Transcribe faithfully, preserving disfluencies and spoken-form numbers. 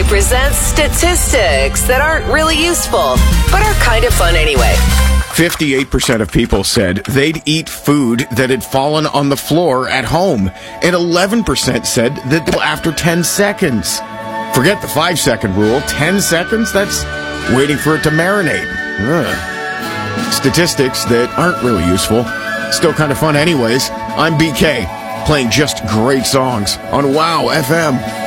presents statistics that aren't really useful, but are kind of fun anyway. fifty-eight percent of people said they'd eat food that had fallen on the floor at home, and eleven percent said that after ten seconds. Forget the five-second rule. ten seconds? That's waiting for it to marinate. Ugh. Statistics that aren't really useful. Still kind of fun anyways. I'm B K, playing just great songs on Wow F M.